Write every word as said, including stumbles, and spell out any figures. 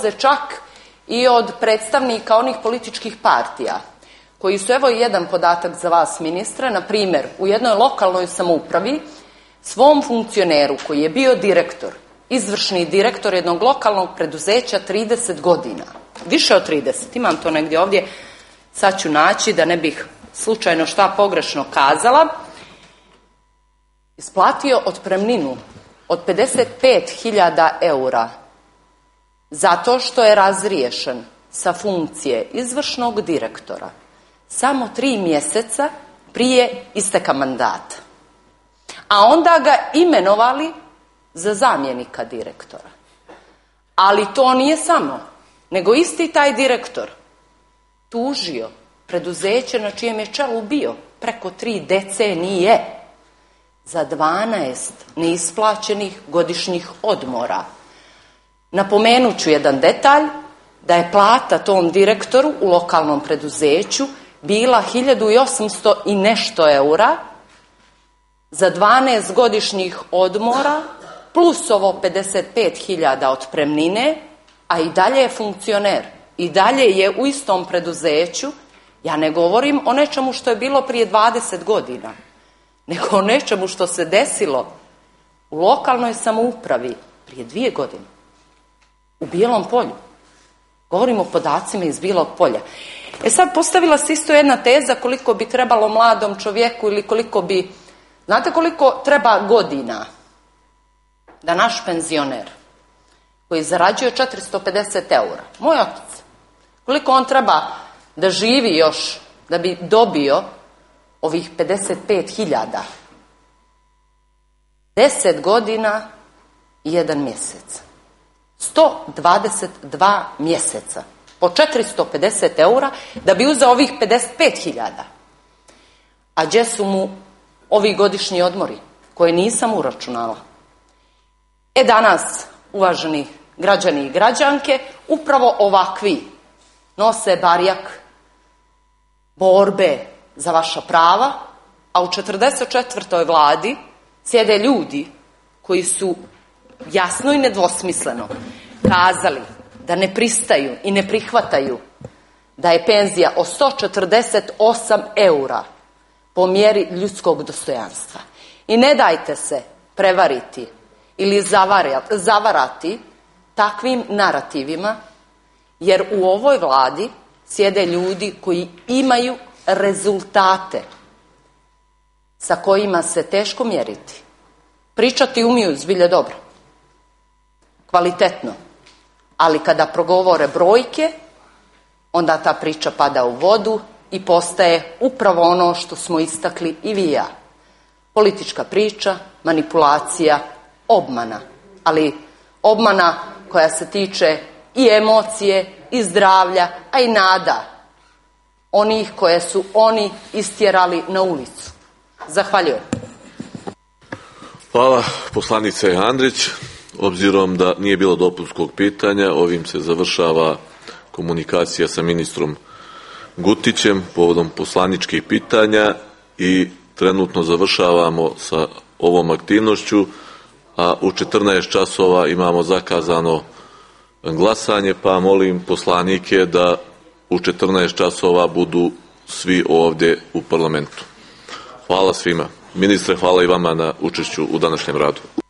čak i od predstavnika onih političkih partija koji su, evo jedan podatak za vas ministre, na primjer u jednoj lokalnoj samoupravi svom funkcioneru koji je bio direktor, izvršni direktor jednog lokalnog preduzeća trideset godina, više od trideset, imam to negdje ovdje, sad ću naći da ne bih slučajno šta pogrešno kazala, isplatio otpremninu od pedeset pet hiljada eura zato što je razriješen sa funkcije izvršnog direktora samo tri mjeseca prije isteka mandata. A onda ga imenovali za zamjenika direktora. Ali to nije samo, nego isti taj direktor tužio preduzeće na čijem je čelu bio preko tri decenije za dvanaest neisplaćenih godišnjih odmora. Napomenut ću jedan detalj, da je plata tom direktoru u lokalnom preduzeću bila hiljadu osamsto i nešto eura za dvanaest godišnjih odmora plus ovo pedeset pet hiljada otpremnine, a i dalje je funkcioner. I dalje je u istom preduzeću. Ja ne govorim o nečemu što je bilo prije dvadeset godina, nego o nečemu što se desilo u lokalnoj samoupravi prije dvije godine. U Bijelom Polju. Govorimo o podacima iz Bijelog Polja. E sad postavila se isto jedna teza koliko bi trebalo mladom čovjeku ili koliko bi, znate koliko treba godina da naš penzioner koji zarađuje četiristo pedeset eura, moj otac, koliko on treba da živi još da bi dobio ovih pedeset pet hiljada? Deset godina i jedan mjesec. sto dvadeset dva mjeseca po četiristo pedeset eura da bi uzeo ovih pedeset pet hiljada. A gdje su mu ovi godišnji odmori koje nisam uračunala? E danas, uvaženi građani i građanke, upravo ovakvi nose barjak borbe za vaša prava, a u četrdeset četvrtoj vladi sjede ljudi koji su jasno i nedvosmisleno kazali da ne pristaju i ne prihvataju da je penzija od sto četrdeset osam eura po mjeri ljudskog dostojanstva. I ne dajte se prevariti ili zavarati takvim narativima, jer u ovoj vladi sjede ljudi koji imaju rezultate sa kojima se teško mjeriti. Pričati umiju zbilja dobro, kvalitetno, ali kada progovore brojke, onda ta priča pada u vodu i postaje upravo ono što smo istakli i vi i ja. Politička priča, manipulacija, obmana, ali obmana koja se tiče i emocije, i zdravlja, a i nada onih koje su oni istjerali na ulicu. Zahvaljujem. Hvala poslanice Andrić. Obzirom da nije bilo dopunskog pitanja, ovim se završava komunikacija sa ministrom Gutićem povodom poslaničkih pitanja i trenutno završavamo sa ovom aktivnošću, a u četrnaest časova imamo zakazano glasanje, pa molim poslanike da u četrnaest časova budu svi ovdje u parlamentu. Hvala svima. Ministre, hvala i vama na učešću u današnjem radu.